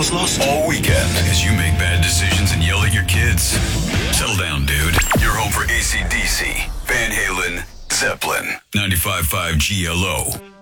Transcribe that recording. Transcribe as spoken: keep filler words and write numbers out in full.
was lost? All weekend, as you make bad decisions and yell at your kids. Settle down, dude. You're home for A C D C, Van Halen, Zeppelin, ninety-five point five G L O.